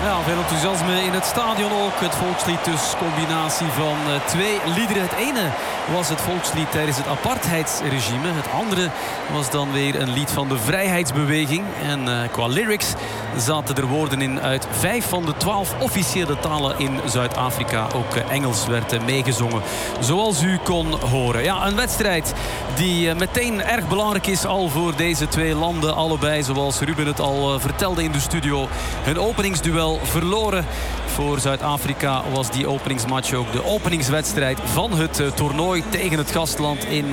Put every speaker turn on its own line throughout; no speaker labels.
Ja, veel enthousiasme in het stadion ook. Het volkslied dus, combinatie van twee liederen. Het ene was het volkslied tijdens het apartheidsregime. Het andere was dan weer een lied van de vrijheidsbeweging. En qua lyrics zaten er woorden in uit 5 van de 12 officiële talen in Zuid-Afrika. Ook Engels werd meegezongen, zoals u kon horen. Ja, een wedstrijd die meteen erg belangrijk is al voor deze twee landen. Allebei, zoals Ruben het al vertelde in de studio, hun openingsduel verloren. Voor Zuid-Afrika was die openingsmatch ook de openingswedstrijd van het toernooi tegen het gastland in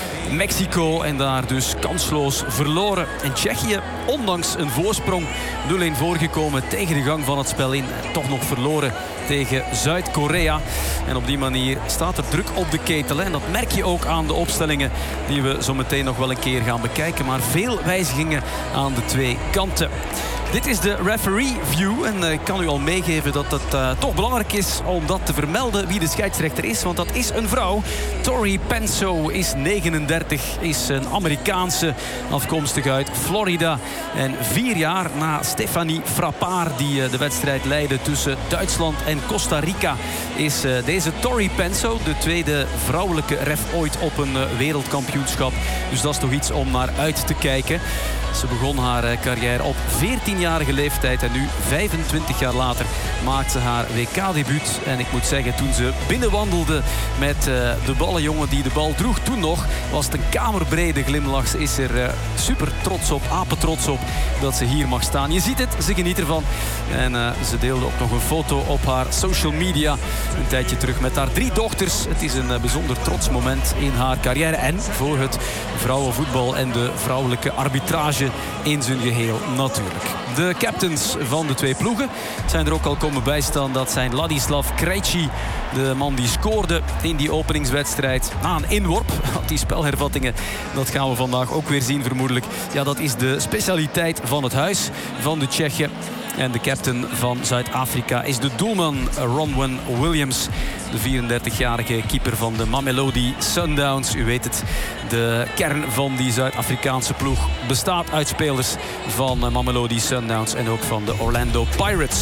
Mexico. En daar dus kansloos verloren. En Tsjechië, ondanks een voorsprong, 0-1 voorgekomen tegen de gang van het spel in. Toch nog verloren tegen Zuid-Korea. En op die manier staat er druk op de ketel. En dat merk je ook aan de opstellingen die we zo meteen nog wel een keer gaan bekijken. Maar veel wijzigingen aan de twee kanten. Dit is de referee view en ik kan u al meegeven dat het toch belangrijk is om dat te vermelden wie de scheidsrechter is. Want dat is een vrouw. Tori Penso is 39, is een Amerikaanse, afkomstig uit Florida. En 4 jaar na Stephanie Frappart, die de wedstrijd leidde tussen Duitsland en Costa Rica, is deze Tori Penso de tweede vrouwelijke ref ooit op een wereldkampioenschap. Dus dat is toch iets om naar uit te kijken. Ze begon haar carrière op 14-jarige leeftijd en nu 25 jaar later maakt ze haar WK-debuut. En ik moet zeggen, toen ze binnenwandelde met de ballenjongen die de bal droeg, toen nog was het een kamerbrede glimlach. Ze is er super trots op, apetrots op dat ze hier mag staan. Je ziet het, ze geniet ervan. En ze deelde ook nog een foto op haar social media een tijdje terug met haar 3 dochters. Het is een bijzonder trots moment in haar carrière en voor het vrouwenvoetbal en de vrouwelijke arbitrage in zijn geheel natuurlijk. De captains van de twee ploegen zijn er ook al komen bijstaan. Dat zijn Ladislav Krejci, de man die scoorde in die openingswedstrijd na een inworp. Die spelhervattingen, dat gaan we vandaag ook weer zien vermoedelijk. Ja, dat is de specialiteit van het huis van de Tsjechen. En de captain van Zuid-Afrika is de doelman Ronwen Williams. De 34-jarige keeper van de Mamelodi Sundowns. U weet het, de kern van die Zuid-Afrikaanse ploeg bestaat uit spelers van Mamelodi Sundowns en ook van de Orlando Pirates.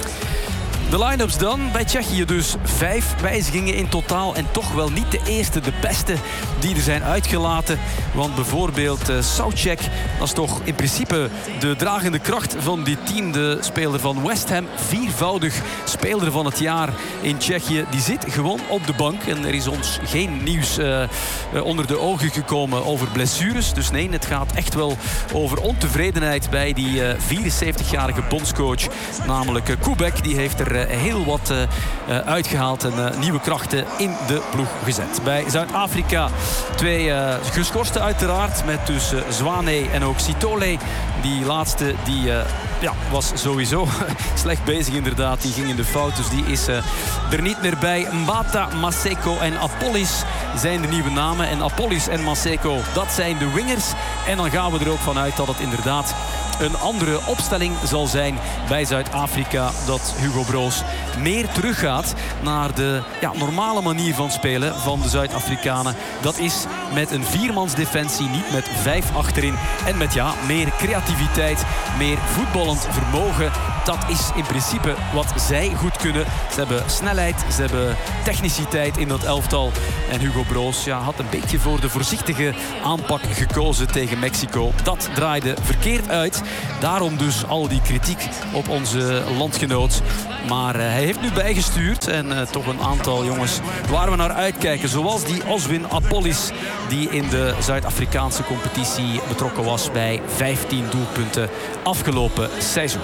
De line-ups dan. Bij Tsjechië dus 5 wijzigingen in totaal. En toch wel niet de eerste, de beste die er zijn uitgelaten. Want bijvoorbeeld Soucek, dat is toch in principe de dragende kracht van dit team. De speler van West Ham, 4voudig speler van het jaar in Tsjechië. Die zit gewoon op de bank. En er is ons geen nieuws onder de ogen gekomen over blessures. Dus nee, het gaat echt wel over ontevredenheid bij die 74-jarige bondscoach. Namelijk Kubek, die heeft er heel wat uitgehaald en nieuwe krachten in de ploeg gezet. Bij Zuid-Afrika 2 geschorsten uiteraard, met dus Zwane en ook Sitole. Die laatste die was sowieso slecht bezig inderdaad. Die ging in de fout, dus die is er niet meer bij. Mbata, Maseko en Apollis zijn de nieuwe namen. En Apollis en Maseko, dat zijn de wingers. En dan gaan we er ook vanuit dat het inderdaad een andere opstelling zal zijn bij Zuid-Afrika. Dat Hugo Broos meer teruggaat naar de normale manier van spelen van de Zuid-Afrikanen. Dat is met een 4-mansdefensie, niet met 5 achterin. En met meer creativiteit, meer voetballend vermogen. Dat is in principe wat zij goed kunnen. Ze hebben snelheid, ze hebben techniciteit in dat elftal. En Hugo Broos had een beetje voor de voorzichtige aanpak gekozen tegen Mexico. Dat draaide verkeerd uit. Daarom dus al die kritiek op onze landgenoot. Maar hij heeft nu bijgestuurd. En toch een aantal jongens waar we naar uitkijken. Zoals die Oswin Apollis, die in de Zuid-Afrikaanse competitie betrokken was bij 15 doelpunten afgelopen seizoen.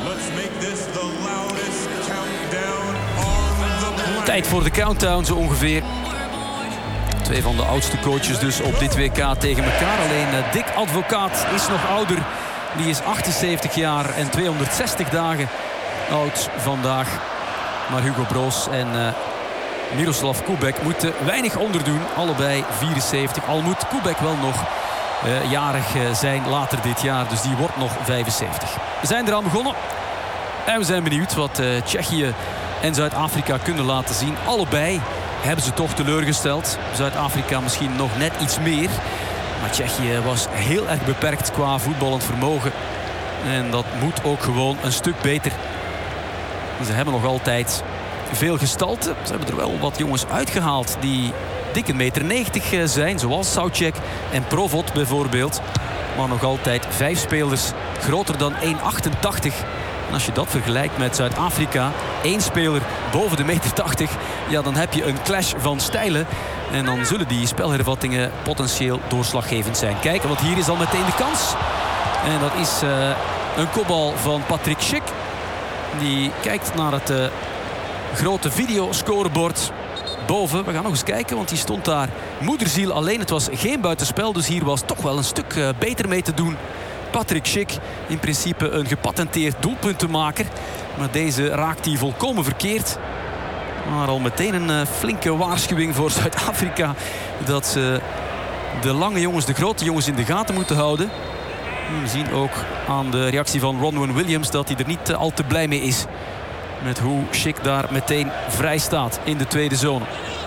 Tijd voor de countdown zo ongeveer. 2 van de oudste coaches dus op dit WK tegen elkaar. Alleen Dick Advocaat is nog ouder. Die is 78 jaar en 260 dagen oud vandaag. Maar Hugo Broos en Miroslav Kubek moeten weinig onderdoen. Allebei 74. Al moet Kubek wel nog jarig zijn later dit jaar. Dus die wordt nog 75. We zijn eraan begonnen. En we zijn benieuwd wat Tsjechië en Zuid-Afrika kunnen laten zien. Allebei hebben ze toch teleurgesteld. Zuid-Afrika misschien nog net iets meer. Maar Tsjechië was heel erg beperkt qua voetballend vermogen. En dat moet ook gewoon een stuk beter. Ze hebben nog altijd veel gestalte. Ze hebben er wel wat jongens uitgehaald die dik 1,90 meter zijn. Zoals Soucek en Provot bijvoorbeeld. Maar nog altijd 5 spelers groter dan 1,88. En als je dat vergelijkt met Zuid-Afrika, 1 speler boven de 1,80 meter, ja, dan heb je een clash van stijlen. En dan zullen die spelhervattingen potentieel doorslaggevend zijn. Kijken, want hier is al meteen de kans. En dat is een kopbal van Patrick Schick. Die kijkt naar het grote videoscorebord boven. We gaan nog eens kijken, want die stond daar moederziel alleen. Het was geen buitenspel, dus hier was toch wel een stuk beter mee te doen. Patrick Schick, in principe een gepatenteerd doelpuntenmaker. Maar deze raakt hij volkomen verkeerd. Maar al meteen een flinke waarschuwing voor Zuid-Afrika. Dat ze de lange jongens, de grote jongens in de gaten moeten houden. We zien ook aan de reactie van Ronwen Williams dat hij er niet al te blij mee is. Met hoe Schick daar meteen vrij staat in de tweede zone.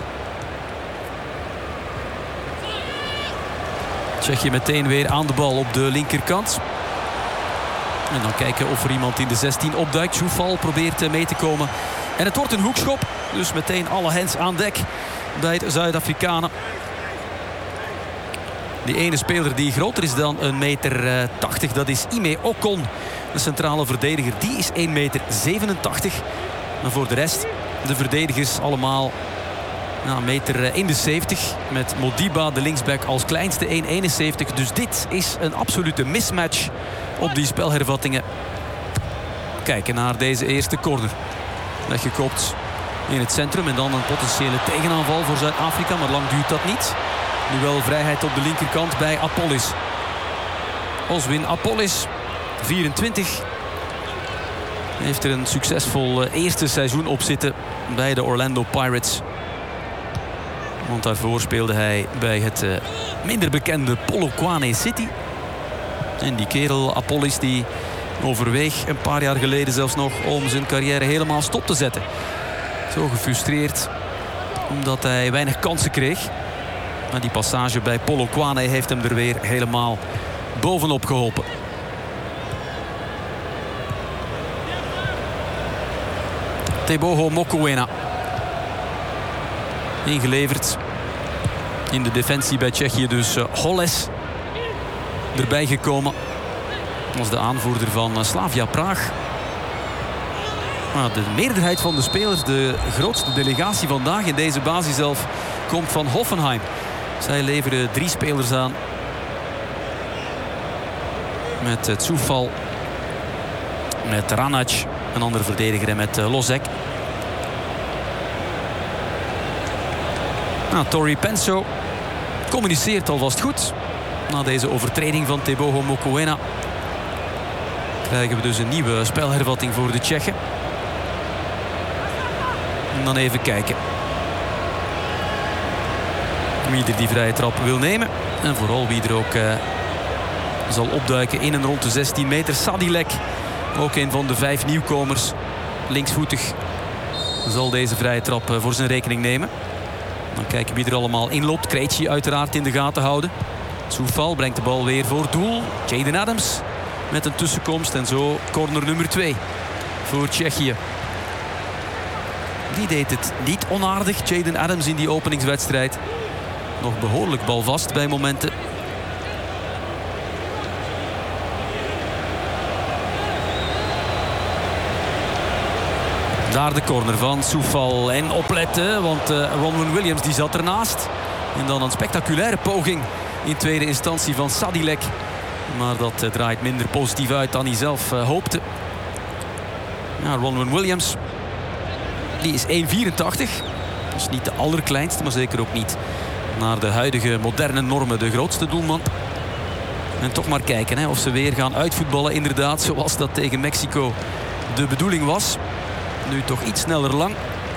Tsjechië meteen weer aan de bal op de linkerkant. En dan kijken of er iemand in de 16 opduikt. Soufal probeert mee te komen. En het wordt een hoekschop. Dus meteen alle hands aan dek bij de Zuid-Afrikanen. Die ene speler die groter is dan 1,80 meter, dat is Ime Okon. De centrale verdediger, die is 1,87 meter. Maar voor de rest, de verdedigers allemaal een meter in de 70. Met Modiba, de linksback, als kleinste 1,71. Dus dit is een absolute mismatch op die spelhervattingen. Kijken naar deze eerste corner. Weggekopt in het centrum. En dan een potentiële tegenaanval voor Zuid-Afrika. Maar lang duurt dat niet. Nu wel vrijheid op de linkerkant bij Apollis. Oswin Apollis, 24. Heeft er een succesvol eerste seizoen op zitten bij de Orlando Pirates. Want daarvoor speelde hij bij het minder bekende Polokwane City. En die kerel Apollis die overweeg een paar jaar geleden zelfs nog om zijn carrière helemaal stop te zetten. Zo gefrustreerd omdat hij weinig kansen kreeg. Maar die passage bij Polokwane heeft hem er weer helemaal bovenop geholpen. Teboho Mokoena. Ingeleverd in de defensie bij Tsjechië. Dus Holles erbij gekomen. Als de aanvoerder van Slavia Praag. De meerderheid van de spelers, de grootste delegatie vandaag in deze basis zelf, komt van Hoffenheim. Zij leveren 3 spelers aan. Met Soufal. Met Ranac, een andere verdediger, en met Lozek. Tori Penso communiceert alvast goed. Na deze overtreding van Teboho Mokoena krijgen we dus een nieuwe spelhervatting voor de Tsjechen. En dan even kijken wie er die vrije trap wil nemen. En vooral wie er ook zal opduiken in en rond de 16 meter. Sadilek, ook een van de 5 nieuwkomers. Linksvoetig zal deze vrije trap voor zijn rekening nemen. Dan kijken wie er allemaal inloopt. Krejci uiteraard in de gaten houden. Soufal brengt de bal weer voor doel. Jaden Adams met een tussenkomst. En zo corner nummer 2 voor Tsjechië. Die deed het niet onaardig, Jaden Adams, in die openingswedstrijd. Nog behoorlijk balvast bij momenten. Daar de corner van Soufal. En opletten, want Ronwen Williams die zat ernaast. En dan een spectaculaire poging in tweede instantie van Sadilek. Maar dat draait minder positief uit dan hij zelf hoopte. Ja, Ronwen Williams, die is 1,84. Dat is niet de allerkleinste, maar zeker ook niet naar de huidige moderne normen de grootste doelman. En toch maar kijken of ze weer gaan uitvoetballen, inderdaad, zoals dat tegen Mexico de bedoeling was. Nu toch iets sneller lang.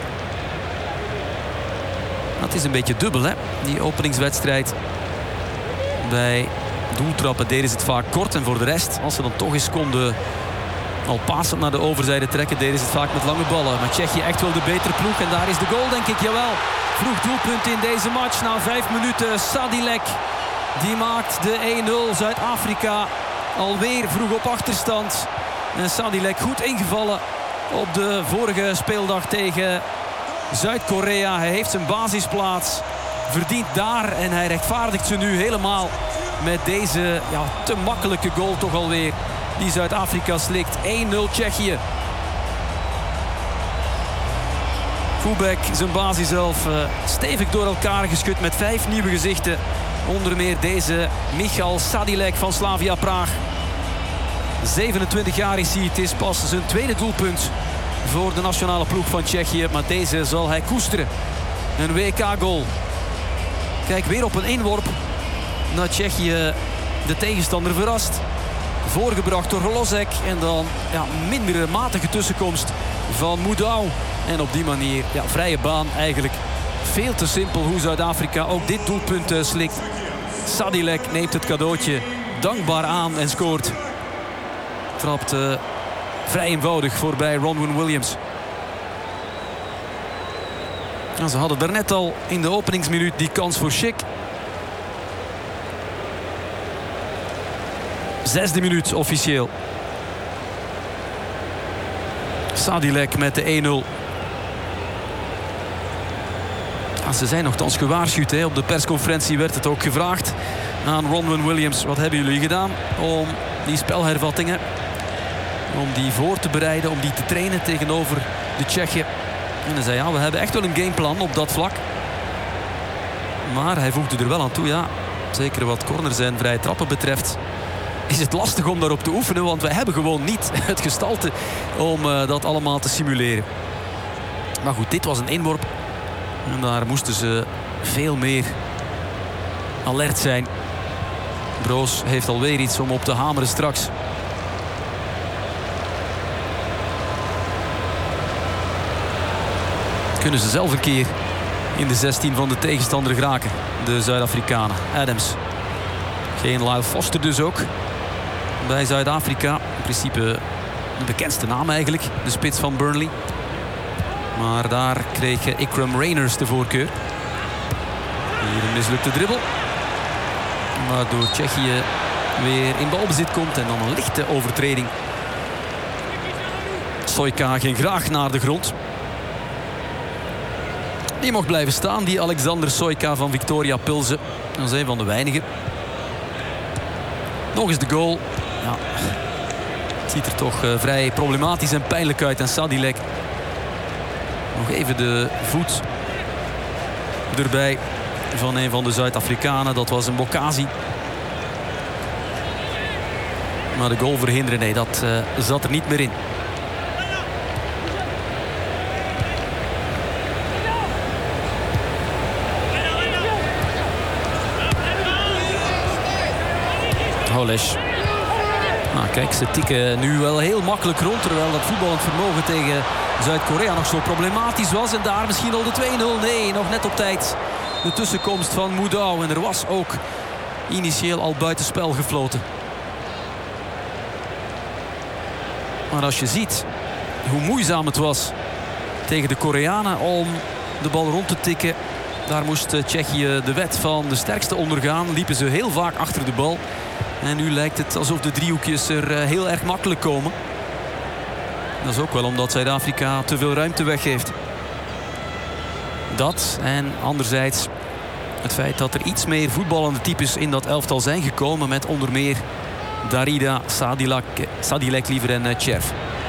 Het is een beetje dubbel, die openingswedstrijd. Bij doeltrappen deden ze het vaak kort. En voor de rest, als ze dan toch eens konden al passend naar de overzijde trekken, deden ze het vaak met lange ballen. Maar Tsjechië echt wel de betere ploeg. En daar is de goal, denk ik. Jawel. Vroeg doelpunt in deze match. Na 5 minuten Sadilek. Die maakt de 1-0. Zuid-Afrika alweer vroeg op achterstand. En Sadilek goed ingevallen op de vorige speeldag tegen Zuid-Korea. Hij heeft zijn basisplaats verdiend daar en hij rechtvaardigt ze nu helemaal met deze te makkelijke goal toch alweer die Zuid-Afrika slikt. 1-0 Tsjechië. Kubek, zijn basiself, stevig door elkaar geschud met 5 nieuwe gezichten. Onder meer deze Michal Sadilek van Slavia Praag. 27 jaar is hij. Het is pas zijn tweede doelpunt voor de nationale ploeg van Tsjechië. Maar deze zal hij koesteren. Een WK-goal. Kijk, weer op een inworp. Dat Tsjechië de tegenstander verrast. Voorgebracht door Rolosek. En dan mindere matige tussenkomst van Moudou. En op die manier, vrije baan eigenlijk. Veel te simpel hoe Zuid-Afrika ook dit doelpunt slikt. Sadilek neemt het cadeautje dankbaar aan en scoort. Trapt vrij eenvoudig voorbij Ronwen Williams. En ze hadden daarnet al in de openingsminuut die kans voor Schick. 6e minuut officieel. Sadilek met de 1-0. Ze zijn nogthans gewaarschuwd. Op de persconferentie werd het ook gevraagd aan Ronwen Williams. Wat hebben jullie gedaan om die spelhervattingen, om die voor te bereiden, om die te trainen tegenover de Tsjechen? En hij zei we hebben echt wel een gameplan op dat vlak. Maar hij voegde er wel aan toe, zeker wat corners en vrije trappen betreft, is het lastig om daarop te oefenen, want wij hebben gewoon niet het gestalte om dat allemaal te simuleren. Maar goed, dit was een inworp. En daar moesten ze veel meer alert zijn. Broos heeft alweer iets om op te hameren straks. Kunnen ze zelf een keer in de 16 van de tegenstander geraken. De Zuid-Afrikanen. Adams. Geen Lyle Foster dus ook. Bij Zuid-Afrika. In principe de bekendste naam eigenlijk. De spits van Burnley. Maar daar kreeg Ikram Reyners de voorkeur. Hier een mislukte dribbel. Waardoor Tsjechië weer in balbezit komt. En dan een lichte overtreding. Soyka ging graag naar de grond. Die mocht blijven staan. Die Alexander Soyka van Victoria Pilsen. Dat is een van de weinigen. Nog eens de goal. Het ziet er toch vrij problematisch en pijnlijk uit. En Sadilek. Nog even de voet erbij van een van de Zuid-Afrikanen. Dat was een Bokazi. Maar de goal verhinderen, nee, dat zat er niet meer in. Holesh. Kijk, ze tikken nu wel heel makkelijk rond. Terwijl dat voetballend vermogen tegen Zuid-Korea nog zo problematisch was. En daar misschien al de 2-0. Nee, nog net op tijd de tussenkomst van Moudou. En er was ook initieel al buitenspel gefloten. Maar als je ziet hoe moeizaam het was tegen de Koreanen om de bal rond te tikken. Daar moest Tsjechië de wet van de sterkste ondergaan. Liepen ze heel vaak achter de bal. En nu lijkt het alsof de driehoekjes er heel erg makkelijk komen. Dat is ook wel omdat Zuid-Afrika te veel ruimte weggeeft. Dat en anderzijds het feit dat er iets meer voetballende types in dat elftal zijn gekomen. Met onder meer Darida, Sadilek liever en Cherf.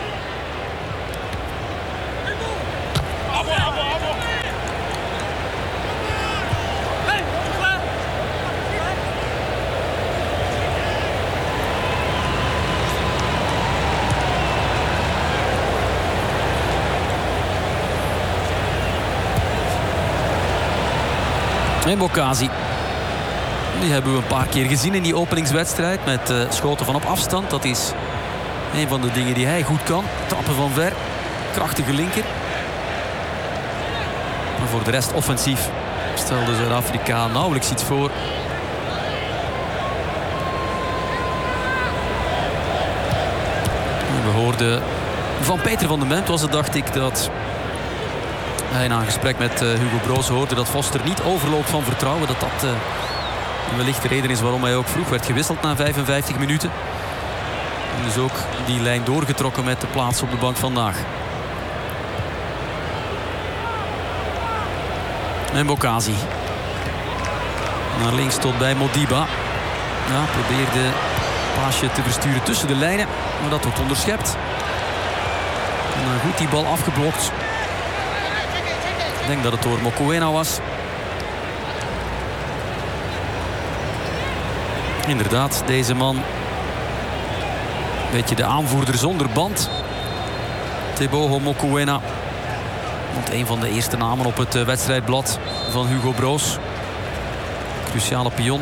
En Bokazi. Die hebben we een paar keer gezien in die openingswedstrijd. Met schoten van op afstand. Dat is een van de dingen die hij goed kan. Trappen van ver. Krachtige linker. Maar voor de rest offensief stelde Zuid-Afrika nauwelijks iets voor. En we hoorden van Peter van den Bent was het, dacht ik, dat hij na een gesprek met Hugo Broos hoorde dat Foster niet overloopt van vertrouwen. Dat wellicht de reden is waarom hij ook vroeg werd gewisseld na 55 minuten. En dus ook die lijn doorgetrokken met de plaats op de bank vandaag. En Bokazi. Naar links tot bij Modiba. Ja, probeerde een paasje te versturen tussen de lijnen. Maar dat wordt onderschept. En dan goed die bal afgeblokt. Ik denk dat het door Mokoena was. Inderdaad, deze man. Beetje de aanvoerder zonder band. Teboho Mokoena. Want een van de eerste namen op het wedstrijdblad van Hugo Broos. Cruciale pion.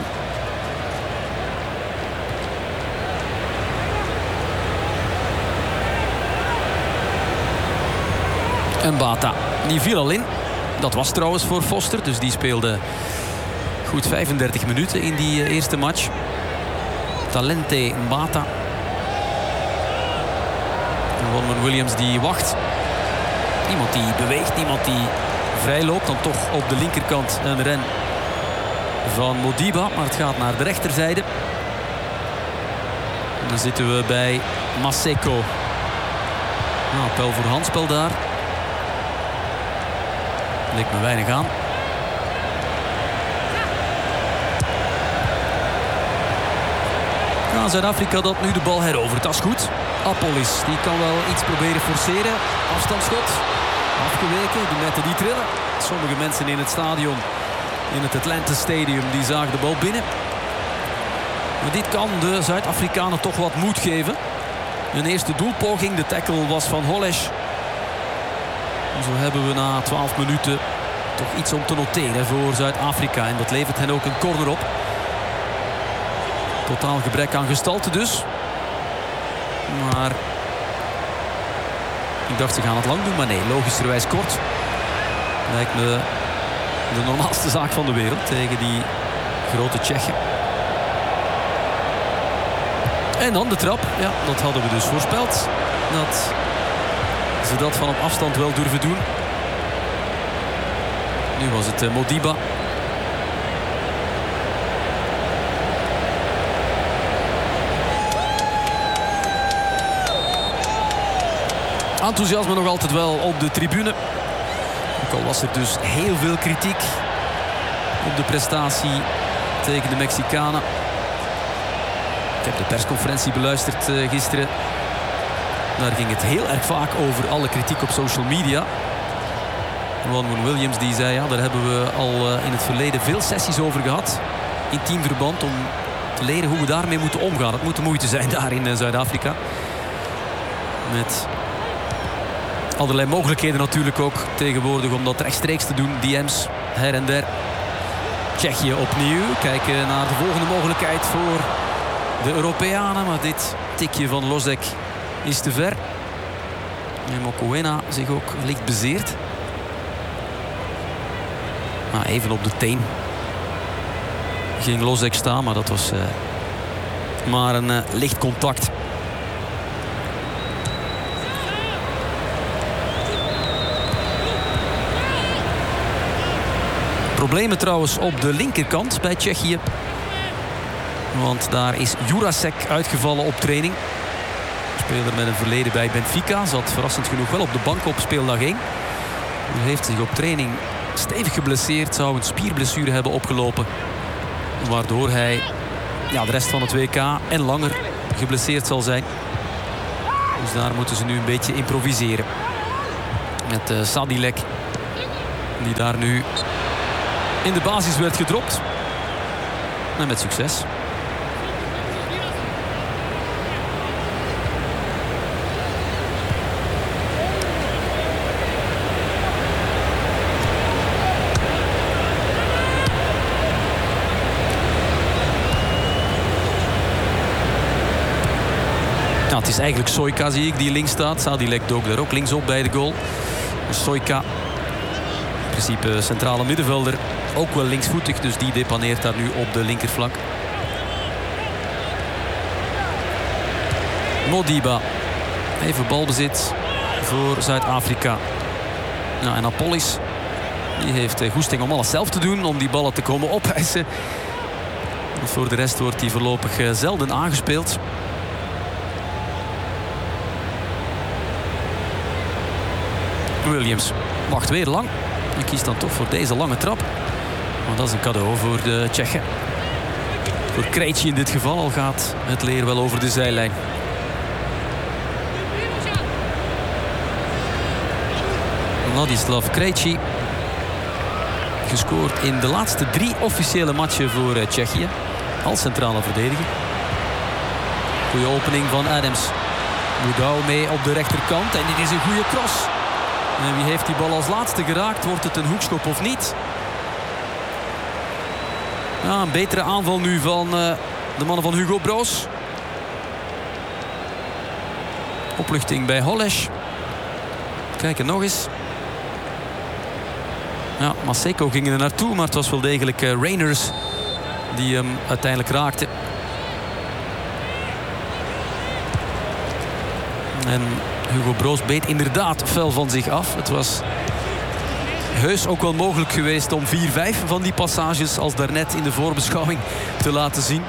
En Bata, die viel al in. Dat was trouwens voor Foster, dus die speelde goed 35 minuten in die eerste match. Talente Bata. En Wonderman Williams die wacht. Niemand die beweegt, niemand die vrij loopt. Dan toch op de linkerkant een ren van Modiba. Maar het gaat naar de rechterzijde. En dan zitten we bij Maseko. Nou, appel voor handspel daar. Leek me weinig aan. Ja, Zuid-Afrika dat nu de bal herovert. Dat is goed. Apollis, die kan wel iets proberen forceren. Afstandsschot. Afgeweken. De netten die trillen. Sommige mensen in het stadion, in het Atlanta Stadium, die zagen de bal binnen. Maar dit kan de Zuid-Afrikanen toch wat moed geven. Een eerste doelpoging. De tackle was van Hollesch. Zo hebben we na 12 minuten toch iets om te noteren voor Zuid-Afrika. En dat levert hen ook een corner op. Totaal gebrek aan gestalte dus. Maar ik dacht ze gaan het lang doen. Maar nee, logischerwijs kort. Lijkt me de normaalste zaak van de wereld tegen die grote Tsjechen. En dan de trap. Ja, dat hadden we dus voorspeld. Dat ze dat van op afstand wel durven doen. Nu was het Modiba. Enthousiasme nog altijd wel op de tribune. Ook al was er dus heel veel kritiek op de prestatie tegen de Mexicanen. Ik heb de persconferentie beluisterd gisteren. Daar ging het heel erg vaak over alle kritiek op social media. Wonderman Williams die zei, ja, daar hebben we al in het verleden veel sessies over gehad. In teamverband om te leren hoe we daarmee moeten omgaan. Het moet de moeite zijn daar in Zuid-Afrika. Met allerlei mogelijkheden natuurlijk ook tegenwoordig om dat rechtstreeks te doen. DM's her en der. Tsjechië opnieuw. Kijken naar de volgende mogelijkheid voor de Europeanen. Maar dit tikje van Losek is te ver. En Mokoena zich ook licht bezeerd. Maar even op de teen ging Losek staan. Maar dat was maar een licht contact. Problemen trouwens op de linkerkant bij Tsjechië. Want daar is Jurasek uitgevallen op training. Speler met een verleden bij Benfica. Zat verrassend genoeg wel op de bank op speeldag 1. Hij heeft zich op training stevig geblesseerd. Zou een spierblessure hebben opgelopen. Waardoor hij de rest van het WK en langer geblesseerd zal zijn. Dus daar moeten ze nu een beetje improviseren. Met Sadilek. Die daar nu in de basis werd gedropt. En met succes. Nou, het is eigenlijk Soyka, zie ik, die links staat. Sadilek dook daar ook linksop bij de goal. Soyka, in principe centrale middenvelder, ook wel linksvoetig. Dus die depaneert daar nu op de linkerflank. Modiba. Even balbezit voor Zuid-Afrika. Nou, en Apollis, die heeft goesting om alles zelf te doen. Om die ballen te komen opeisen. Voor de rest wordt hij voorlopig zelden aangespeeld. Williams wacht weer lang. En kiest dan toch voor deze lange trap. Maar dat is een cadeau voor de Tsjechen. Voor Krejci in dit geval, al gaat het leer wel over de zijlijn. Ladislav Krejci. Gescoord in de laatste 3 officiële matchen voor Tsjechië. Als centrale verdediger. Goeie opening van Adams. Moedau mee op de rechterkant. En dit is een goede cross. En wie heeft die bal als laatste geraakt? Wordt het een hoekschop of niet? Ja, een betere aanval nu van de mannen van Hugo Broos. Opluchting bij Holeš. Kijken nog eens. Ja, Maseko ging er naartoe, maar het was wel degelijk Reiners die hem uiteindelijk raakte. En Hugo Broos beet inderdaad fel van zich af. Het was heus ook wel mogelijk geweest om 4-5 van die passages als daarnet in de voorbeschouwing te laten zien.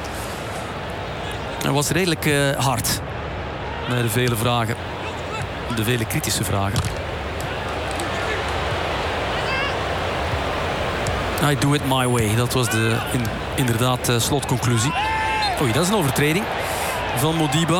Het was redelijk hard bij de vele vragen. De vele kritische vragen. I do it my way. Dat was de inderdaad slotconclusie. Oei, dat is een overtreding van Modiba.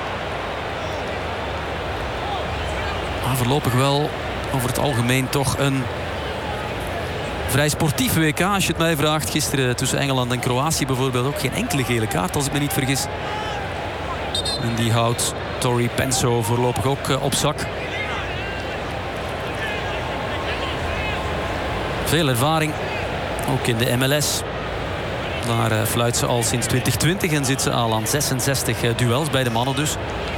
Maar voorlopig wel over het algemeen toch een vrij sportief WK, als je het mij vraagt. Gisteren tussen Engeland en Kroatië bijvoorbeeld ook geen enkele gele kaart, als ik me niet vergis. En die houdt Tori Penso voorlopig ook op zak. Veel ervaring, ook in de MLS. Daar fluit ze al sinds 2020 en zit ze al aan 66 duels bij de mannen dus.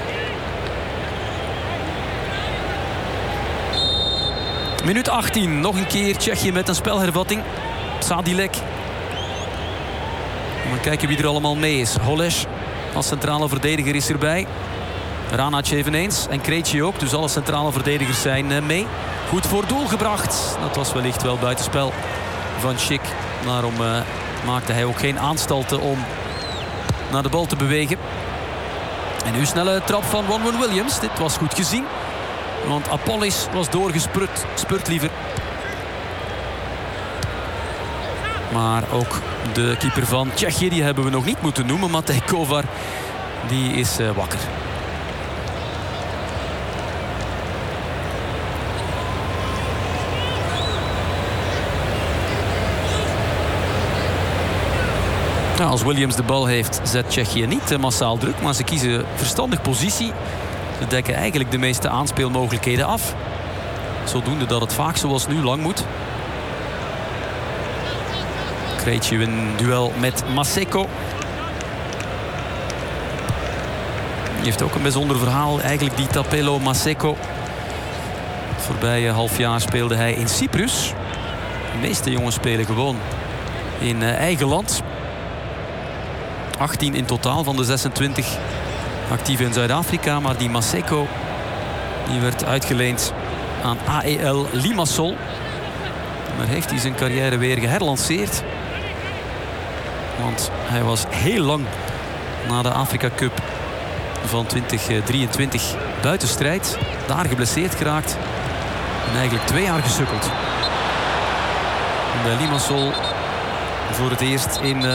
Minuut 18, nog een keer Tsjechië met een spelhervatting. Sadilek. We kijken wie er allemaal mee is. Holeš als centrale verdediger is erbij. Ranac eveneens en Krejci ook. Dus alle centrale verdedigers zijn mee. Goed voor doel gebracht. Dat was wellicht wel buitenspel van Schick. Daarom maakte hij ook geen aanstalten om naar de bal te bewegen. En nu snelle trap van Ronwen Williams. Dit was goed gezien. Want Apollis was doorgespurt. Spurt liever. Maar ook de keeper van Tsjechië, die hebben we nog niet moeten noemen. Matej Kovar, die is wakker. Nou, als Williams de bal heeft, zet Tsjechië niet massaal druk. Maar ze kiezen verstandig positie. Ze dekken eigenlijk de meeste aanspeelmogelijkheden af. Zodoende dat het vaak zoals nu lang moet. Krejci een duel met Maseko. Die heeft ook een bijzonder verhaal. Eigenlijk die Tapelo Maseko. Het voorbije half jaar speelde hij in Cyprus. De meeste jongens spelen gewoon in eigen land. 18 in totaal van de 26 actief in Zuid-Afrika. Maar die Maseko die werd uitgeleend aan AEL Limassol. Daar heeft hij zijn carrière weer geherlanceerd. Want hij was heel lang na de Afrika Cup van 2023 buiten strijd. Daar geblesseerd geraakt. En eigenlijk 2 jaar gesukkeld. En bij Limassol voor het eerst in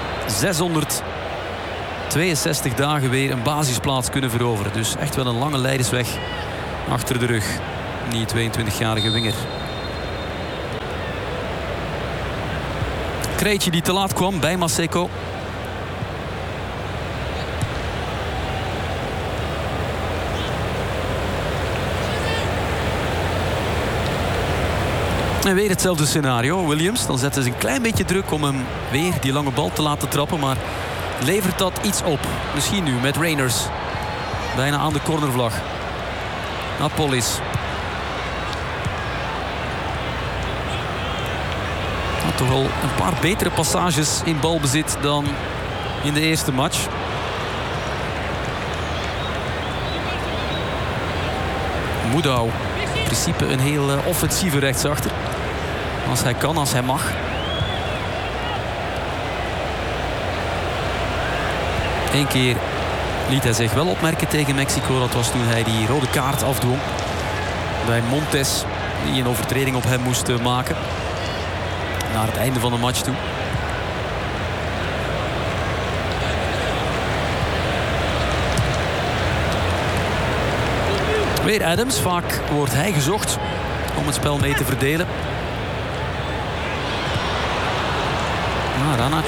662 dagen weer een basisplaats kunnen veroveren. Dus echt wel een lange leidersweg achter de rug. Die 22-jarige winger. Krejci die te laat kwam bij Maseko. En weer hetzelfde scenario. Williams, dan zetten ze een klein beetje druk om hem weer die lange bal te laten trappen. Maar levert dat iets op? Misschien nu met Reiners. Bijna aan de cornervlag. Apollis. Toch wel een paar betere passages in balbezit dan in de eerste match. Moedau. In principe een heel offensieve rechtsachter. Als hij kan, als hij mag. Eén keer liet hij zich wel opmerken tegen Mexico. Dat was toen hij die rode kaart afdwong bij Montes. die een overtreding op hem moest maken. Naar het einde van de match toe. Weer Adams. Vaak wordt hij gezocht om het spel mee te verdelen. Ranac.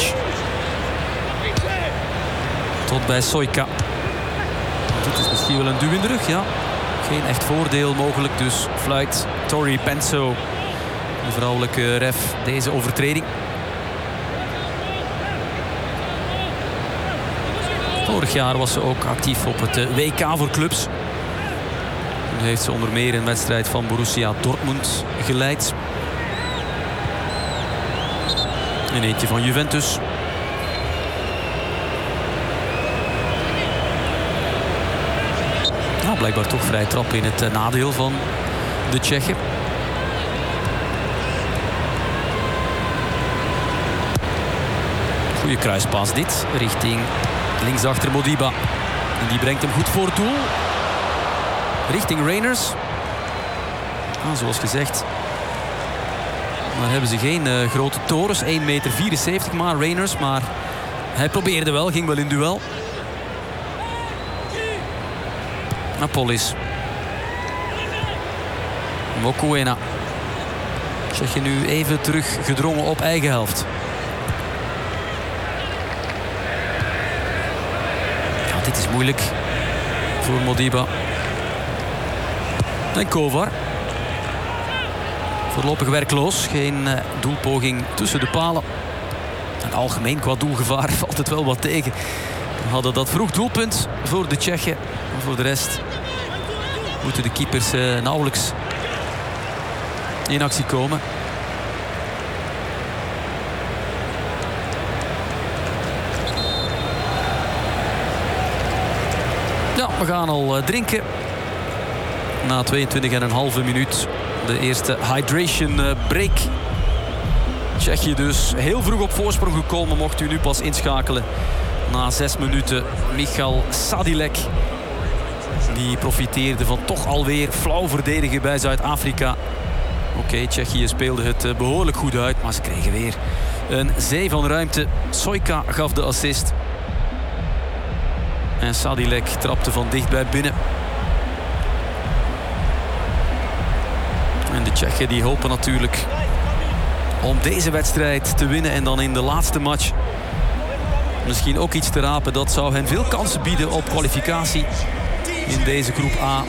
Tot bij Soyka. Dit is misschien wel een duw in de rug, ja. Geen echt voordeel mogelijk, dus fluit Tori Penso, de vrouwelijke ref, deze overtreding. Vorig jaar was ze ook actief op het WK voor clubs. Toen heeft ze onder meer een wedstrijd van Borussia Dortmund geleid. En eentje van Juventus. Nou, blijkbaar toch vrij trap in het nadeel van de Tsjechen. Goeie kruispas dit, richting linksachter Modiba. En die brengt hem goed voor het doel. Richting Reiners. Zoals gezegd. Maar hebben ze geen grote torens. 1,74 meter maar Reiners. Maar hij probeerde wel, ging wel in duel. Napolis. Mokoena. Zeg je nu even terug gedrongen op eigen helft. Ja, dit is moeilijk voor Modiba. En Kovar. Voorlopig werkloos. Geen doelpoging tussen de palen. En algemeen qua doelgevaar valt het wel wat tegen. We hadden dat vroeg doelpunt voor de Tsjechen. En voor de rest moeten de keepers nauwelijks in actie komen. Ja, we gaan al drinken. Na 22,5 minuut. De eerste hydration break. Tsjechië dus heel vroeg op voorsprong gekomen. Mocht u nu pas inschakelen. Na 6 minuten Michal Sadilek. Die profiteerde van toch alweer flauw verdedigen bij Zuid-Afrika. Oké, Tsjechië speelde het behoorlijk goed uit. Maar ze kregen weer een zee van ruimte. Soyka gaf de assist. En Sadilek trapte van dichtbij binnen. En de Tsjechen die hopen natuurlijk om deze wedstrijd te winnen. En dan in de laatste match misschien ook iets te rapen. Dat zou hen veel kansen bieden op kwalificatie in deze groep A.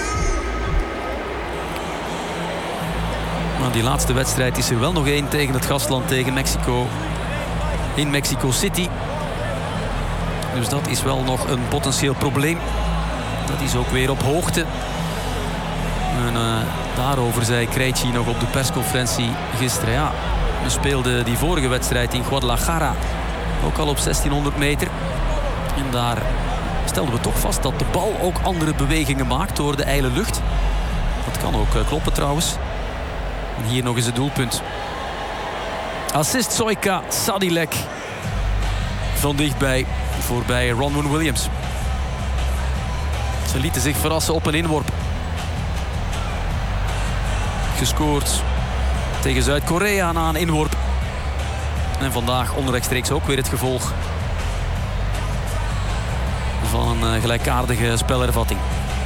Maar die laatste wedstrijd is er wel nog één tegen het gastland, tegen Mexico. In Mexico City. Dus dat is wel nog een potentieel probleem. Dat is ook weer op hoogte. En daarover zei Krejci nog op de persconferentie gisteren. Ja, we speelden die vorige wedstrijd in Guadalajara. Ook al op 1600 meter. En daar stelden we toch vast dat de bal ook andere bewegingen maakt door de ijle lucht. Dat kan ook kloppen trouwens. En hier nog eens het doelpunt. Assist Soyka, Sadilek. Van dichtbij voorbij Ronwen Williams. Ze lieten zich verrassen op een inworp. Gescoord tegen Zuid-Korea na een inworp. En vandaag onrechtstreeks ook weer het gevolg van een gelijkaardige spelervatting.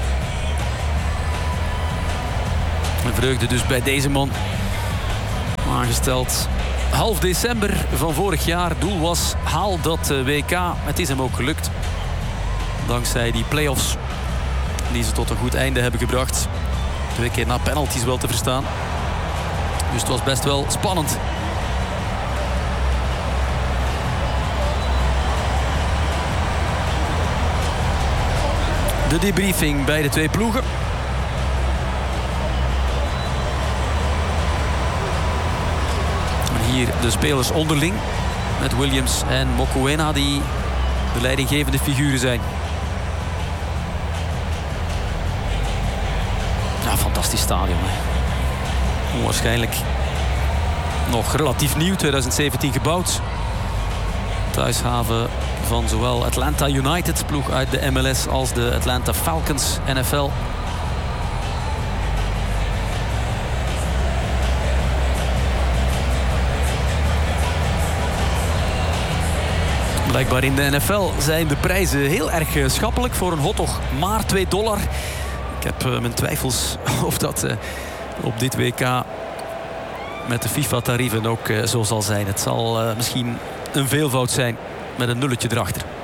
En vreugde dus bij deze man. Aangesteld half december van vorig jaar. Doel was haal dat WK. Het is hem ook gelukt. Dankzij die play-offs die ze tot een goed einde hebben gebracht. 2 keer na penalties wel te verstaan. Dus het was best wel spannend. De debriefing bij de twee ploegen. En hier de spelers onderling. Met Williams en Mokoena die de leidinggevende figuren zijn. Ja, fantastisch stadion. Hè. Onwaarschijnlijk. Nog relatief nieuw, 2017 gebouwd. Thuishaven van zowel Atlanta United, ploeg uit de MLS, als de Atlanta Falcons, NFL. Blijkbaar in de NFL zijn de prijzen heel erg schappelijk. Voor een hotdog maar $2. Ik heb mijn twijfels of dat op dit WK met de FIFA-tarieven ook zo zal zijn. Het zal misschien een veelvoud zijn met een nulletje erachter.